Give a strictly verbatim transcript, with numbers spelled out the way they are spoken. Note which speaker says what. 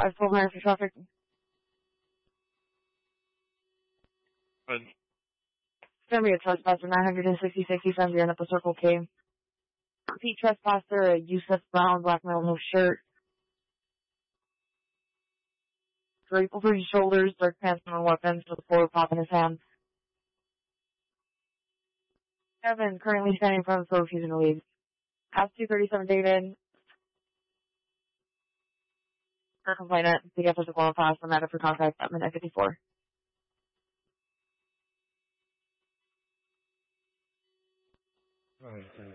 Speaker 1: five twelve nine for traffic.
Speaker 2: Good.
Speaker 1: It's gonna be a trespasser, nine hundred sixty-six East End up the Circle K. Repeat trespasser, Yusuf Brown, black male, no shirt. Drape over his shoulders, dark pants, no weapons, with a forward pop in his hand. Kevin, currently standing in front of the door, refusing to leave. House two thirty-seven David. For complainant, the efforts of qualify for matter for contact at minute fifty-four.
Speaker 2: Alright,